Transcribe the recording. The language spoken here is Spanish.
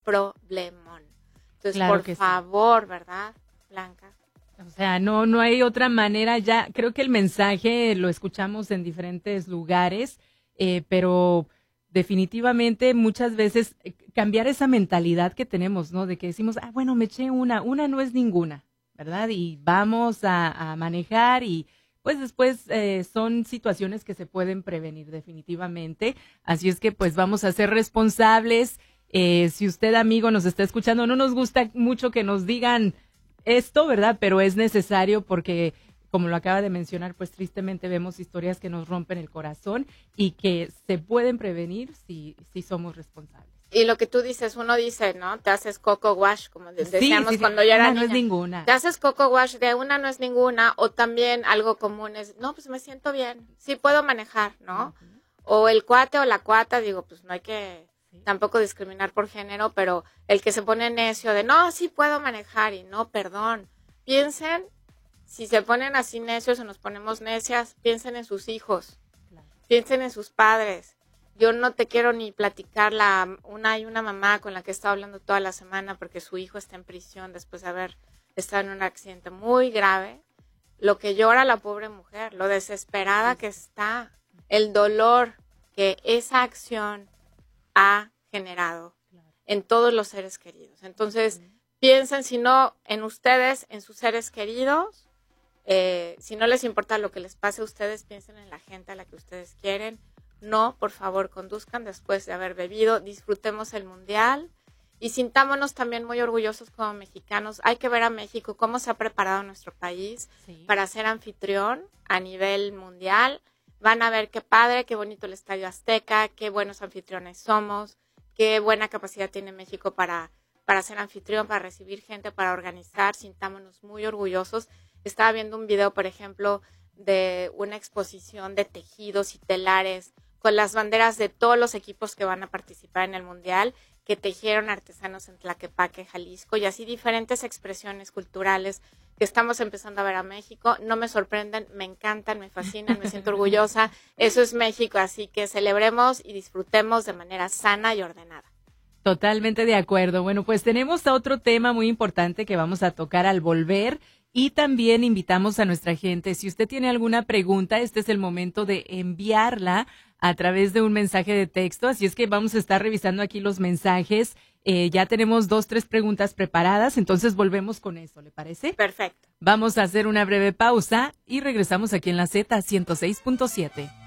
problemón. Entonces, Claro por favor, ¿verdad, Blanca? O sea, no hay otra manera ya. Creo que el mensaje lo escuchamos en diferentes lugares, pero definitivamente muchas veces cambiar esa mentalidad que tenemos, ¿no? De que decimos, bueno, me eché una no es ninguna, ¿verdad? Y vamos a manejar y pues después son situaciones que se pueden prevenir definitivamente. Así es que pues vamos a ser responsables. Si usted, amigo, nos está escuchando, no nos gusta mucho que nos digan esto, ¿verdad? Pero es necesario porque, como lo acaba de mencionar, pues tristemente vemos historias que nos rompen el corazón y que se pueden prevenir si somos responsables. Y lo que tú dices, uno dice, ¿no? Te haces coco wash, como decíamos cuando yo era niña. No es ninguna. Te haces coco wash de una no es ninguna, o también algo común es, no, pues me siento bien, sí puedo manejar, ¿no? O el cuate o la cuata, digo, pues no hay que tampoco discriminar por género, pero el que se pone necio de, no, sí puedo manejar y no, perdón. Piensen, si se ponen así necios o nos ponemos necias, piensen en sus hijos, piensen en sus padres. Yo no te quiero ni platicar hay una mamá con la que he estado hablando toda la semana porque su hijo está en prisión después de haber estado en un accidente muy grave. Lo que llora la pobre mujer, lo desesperada que está, el dolor que esa acción ha generado en todos los seres queridos. Entonces, piensen, si no en ustedes, en sus seres queridos. Si no les importa lo que les pase a ustedes, piensen en la gente a la que ustedes quieren. No, por favor, conduzcan después de haber bebido. Disfrutemos el mundial y sintámonos también muy orgullosos como mexicanos. Hay que ver a México cómo se ha preparado nuestro país para ser anfitrión a nivel mundial. Van a ver qué padre, qué bonito el Estadio Azteca, qué buenos anfitriones somos, qué buena capacidad tiene México para ser anfitrión, para recibir gente, para organizar. Sintámonos muy orgullosos. Estaba viendo un video, por ejemplo, de una exposición de tejidos y telares con las banderas de todos los equipos que van a participar en el Mundial, que tejieron artesanos en Tlaquepaque, Jalisco, y así diferentes expresiones culturales que estamos empezando a ver a México. No me sorprenden, me encantan, me fascinan, me siento orgullosa. Eso es México, así que celebremos y disfrutemos de manera sana y ordenada. Totalmente de acuerdo. Bueno, pues tenemos otro tema muy importante que vamos a tocar al volver. Y también invitamos a nuestra gente, si usted tiene alguna pregunta, este es el momento de enviarla a través de un mensaje de texto, así es que vamos a estar revisando aquí los mensajes. Ya tenemos 3 preguntas preparadas, entonces volvemos con eso, ¿le parece? Perfecto. Vamos a hacer una breve pausa y regresamos aquí en la Z 106.7.